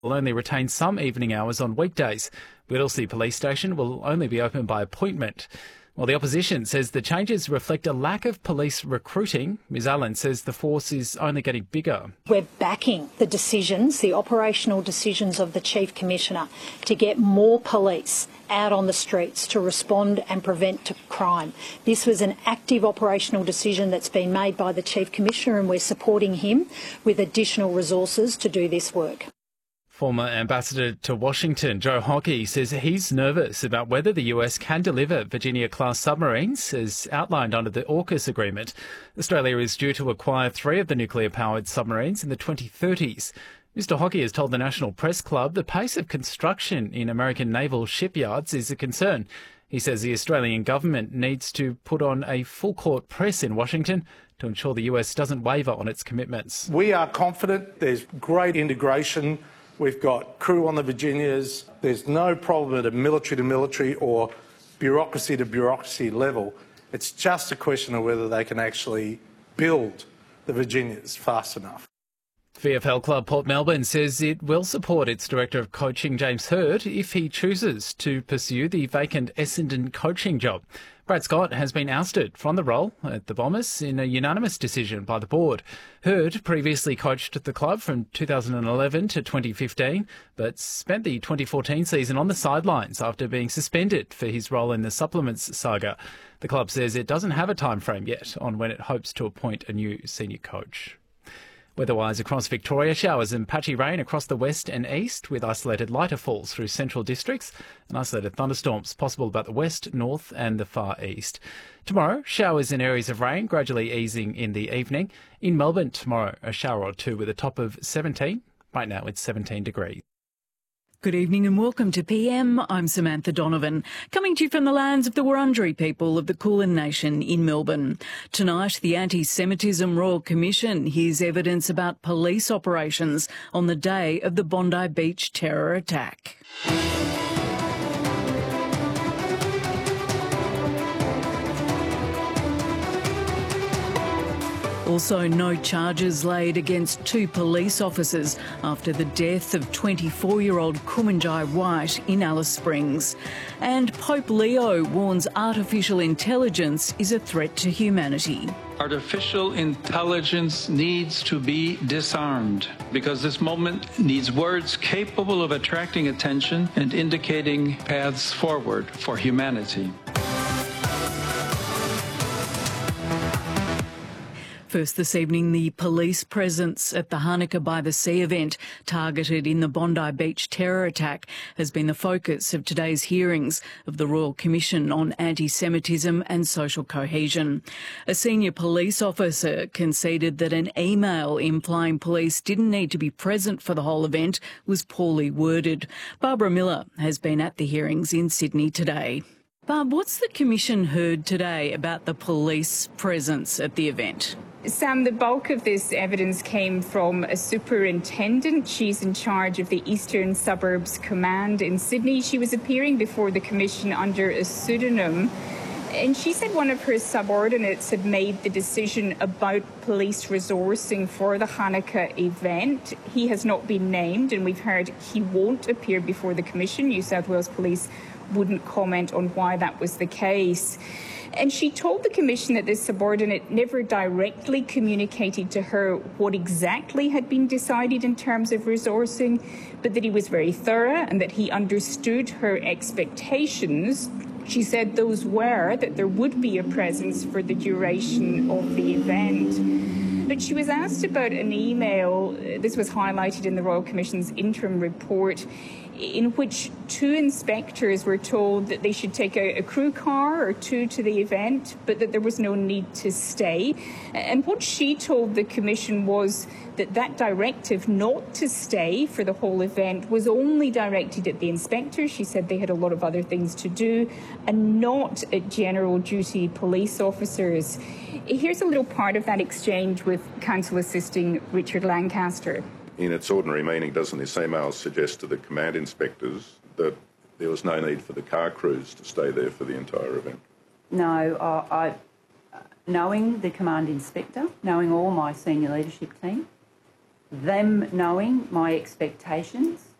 will only retain some evening hours on weekdays. Whittlesea Police Station will only be open by appointment. While the opposition says the changes reflect a lack of police recruiting, Ms Allen says the force is only getting bigger. We're backing the decisions, the operational decisions of the Chief Commissioner to get more police out on the streets to respond and prevent crime. This was an active operational decision that's been made by the Chief Commissioner, and we're supporting him with additional resources to do this work. Former ambassador to Washington, Joe Hockey, says he's nervous about whether the US can deliver Virginia-class submarines as outlined under the AUKUS agreement. Australia is due to acquire 3 of the nuclear-powered submarines in the 2030s. Mr Hockey has told the National Press Club the pace of construction in American naval shipyards is a concern. He says the Australian government needs to put on a full-court press in Washington to ensure the US doesn't waver on its commitments. We are confident there's great integration. We've got crew on the Virginias. There's no problem at a military-to-military or bureaucracy-to-bureaucracy level. It's just a question of whether they can actually build the Virginias fast enough. VFL club Port Melbourne says it will support its director of coaching, James Hird, if he chooses to pursue the vacant Essendon coaching job. Brad Scott has been ousted from the role at the Bombers in a unanimous decision by the board. Hird previously coached the club from 2011 to 2015, but spent the 2014 season on the sidelines after being suspended for his role in the supplements saga. The club says it doesn't have a time frame yet on when it hopes to appoint a new senior coach. Weather-wise across Victoria, showers and patchy rain across the west and east with isolated lighter falls through central districts and isolated thunderstorms possible about the west, north and the far east. Tomorrow, showers and areas of rain gradually easing in the evening. In Melbourne tomorrow, a shower or two with a top of 17. Right now it's 17 degrees. Good evening and welcome to PM. I'm Samantha Donovan, coming to you from the lands of the Wurundjeri people of the Kulin Nation in Melbourne. Tonight, the Anti-Semitism Royal Commission hears evidence about police operations on the day of the Bondi Beach terror attack. Also, no charges laid against 2 police officers after the death of 24-year-old Kumanjai White in Alice Springs. And Pope Leo warns artificial intelligence is a threat to humanity. Artificial intelligence needs to be disarmed because this moment needs words capable of attracting attention and indicating paths forward for humanity. First this evening, the police presence at the Hanukkah by the Sea event targeted in the Bondi Beach terror attack has been the focus of today's hearings of the Royal Commission on Anti-Semitism and Social Cohesion. A senior police officer conceded that an email implying police didn't need to be present for the whole event was poorly worded. Barbara Miller has been at the hearings in Sydney today. Barb, what's the Commission heard today about the police presence at the event? Sam, the bulk of this evidence came from a superintendent. She's in charge of the Eastern Suburbs Command in Sydney. She was appearing before the Commission under a pseudonym. And she said one of her subordinates had made the decision about police resourcing for the Hanukkah event. He has not been named, and we've heard he won't appear before the Commission. New South Wales Police wouldn't comment on why that was the case. And she told the Commission that this subordinate never directly communicated to her what exactly had been decided in terms of resourcing, but that he was very thorough and that he understood her expectations. She said those were that there would be a presence for the duration of the event. But she was asked about an email, this was highlighted in the Royal Commission's interim report, in which 2 inspectors were told that they should take a crew car or 2 to the event, but that there was no need to stay. And what she told the Commission was that that directive not to stay for the whole event was only directed at the inspectors. She said they had a lot of other things to do and not at general duty police officers. Here's a little part of that exchange with Counsel Assisting Richard Lancaster. In its ordinary meaning, doesn't this email suggest to the command inspectors that there was no need for the car crews to stay there for the entire event? No, knowing the command inspector, knowing all my senior leadership team, them knowing my expectations